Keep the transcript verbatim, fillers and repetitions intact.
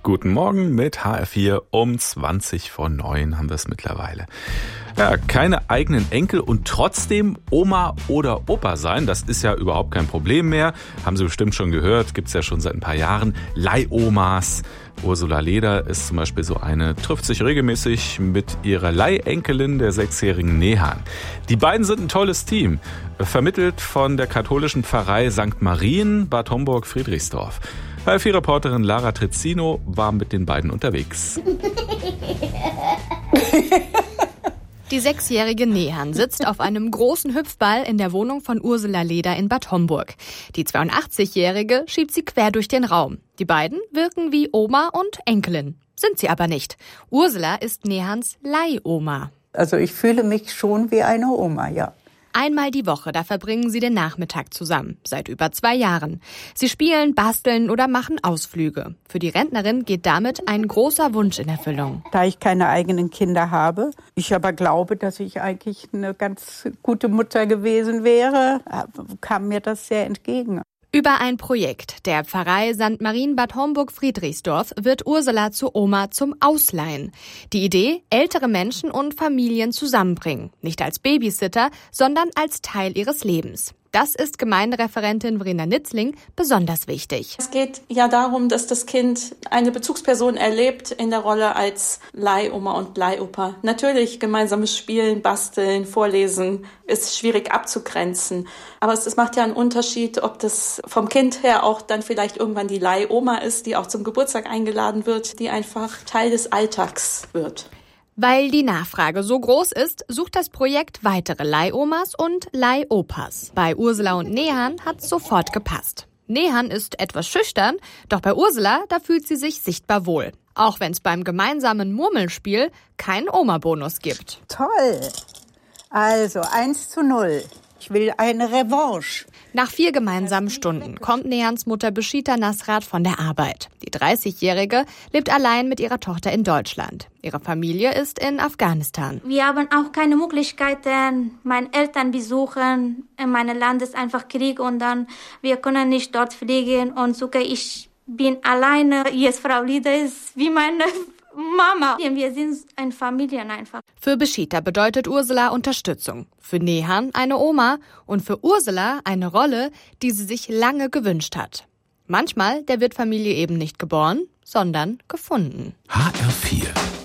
Guten Morgen mit H R vier. Um zwanzig vor neun haben wir es mittlerweile. Ja, keine eigenen Enkel und trotzdem Oma oder Opa sein, das ist ja überhaupt kein Problem mehr. Haben Sie bestimmt schon gehört, gibt's ja schon seit ein paar Jahren. Leihomas. Ursula Leder ist zum Beispiel so eine, trifft sich regelmäßig mit ihrer Leihenkelin, der sechsjährigen Nehan. Die beiden sind ein tolles Team, vermittelt von der katholischen Pfarrei Sankt Marien, Bad Homburg-Friedrichsdorf. H R vier-Reporterin Lara Trezzino war mit den beiden unterwegs. Die sechsjährige Nehan sitzt auf einem großen Hüpfball in der Wohnung von Ursula Leder in Bad Homburg. Die zweiundachtzigjährige schiebt sie quer durch den Raum. Die beiden wirken wie Oma und Enkelin. Sind sie aber nicht. Ursula ist Nehans Leihoma. Also ich fühle mich schon wie eine Oma, ja. Einmal die Woche, da verbringen sie den Nachmittag zusammen, seit über zwei Jahren. Sie spielen, basteln oder machen Ausflüge. Für die Rentnerin geht damit ein großer Wunsch in Erfüllung. Da ich keine eigenen Kinder habe, ich aber glaube, dass ich eigentlich eine ganz gute Mutter gewesen wäre, kam mir das sehr entgegen. Über ein Projekt der Pfarrei Sankt Marien Bad Homburg-Friedrichsdorf wird Ursula zur Oma zum Ausleihen. Die Idee, ältere Menschen und Familien zusammenbringen. Nicht als Babysitter, sondern als Teil ihres Lebens. Das ist Gemeindereferentin Verena Nitzling besonders wichtig. Es geht ja darum, dass das Kind eine Bezugsperson erlebt in der Rolle als Leihoma und Leihopa. Natürlich gemeinsames Spielen, Basteln, Vorlesen ist schwierig abzugrenzen. Aber es, es macht ja einen Unterschied, ob das vom Kind her auch dann vielleicht irgendwann die Leihoma ist, die auch zum Geburtstag eingeladen wird, die einfach Teil des Alltags wird. Weil die Nachfrage so groß ist, sucht das Projekt weitere Leihomas und Leihopas. Bei Ursula und Nehan hat's sofort gepasst. Nehan ist etwas schüchtern, doch bei Ursula, da fühlt sie sich sichtbar wohl. Auch wenn es beim gemeinsamen Murmelspiel keinen Oma-Bonus gibt. Toll! Also eins zu null. Ich will eine Revanche. Nach vier gemeinsamen Stunden kommt Nehans Mutter Beschita Nasrat von der Arbeit. Die dreißigjährige lebt allein mit ihrer Tochter in Deutschland. Ihre Familie ist in Afghanistan. Wir haben auch keine Möglichkeiten, meine Eltern besuchen. In meinem Land ist einfach Krieg und dann wir können nicht dort fliegen. Und sogar ich bin alleine. Jetzt Frau Leder ist wie meine Mama. Wir sind eine Familie einfach. Für Beschita bedeutet Ursula Unterstützung. Für Nehan eine Oma und für Ursula eine Rolle, die sie sich lange gewünscht hat. Manchmal, der wird Familie eben nicht geboren, sondern gefunden. H R vier